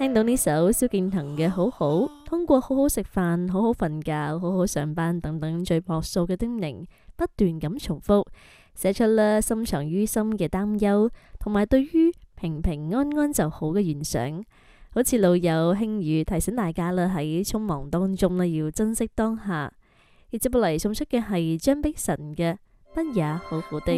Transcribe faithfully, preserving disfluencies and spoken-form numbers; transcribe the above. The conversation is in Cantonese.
聽到呢首蕭敬騰嘅《好好》，通過好好食飯、好好瞓覺、好好上班等等最樸素嘅叮嚀，不斷咁重複，寫出啦深藏於心嘅擔憂，同埋對於平平安安就好嘅願想。好似老友輕語提醒大家啦，喺匆忙當中呢要珍惜當下。而接落嚟送出嘅係張碧晨嘅《不也好好的》。